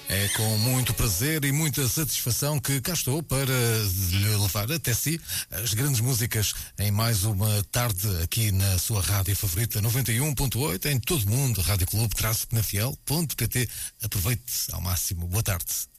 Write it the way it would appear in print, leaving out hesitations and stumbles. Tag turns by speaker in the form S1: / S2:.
S1: É com muito prazer e muita satisfação que cá estou para lhe levar até si as grandes músicas em mais uma tarde aqui na sua rádio favorita 91.8 em todo o mundo, Rádio Clube, _penafiel.pt. Aproveite ao máximo. Boa tarde.